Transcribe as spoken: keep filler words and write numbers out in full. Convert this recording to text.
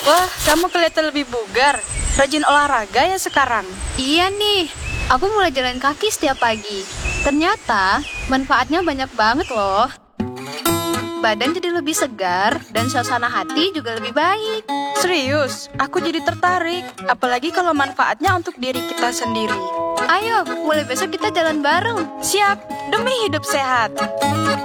Wah, kamu kelihatan lebih bugar. Rajin olahraga ya sekarang. Iya nih, aku mulai jalan kaki setiap pagi. Ternyata manfaatnya banyak banget loh. Badan jadi lebih segar dan suasana hati juga lebih baik. Serius, aku jadi tertarik. Apalagi kalau manfaatnya untuk diri kita sendiri. Ayo, mulai besok kita jalan bareng. Siap, demi hidup sehat.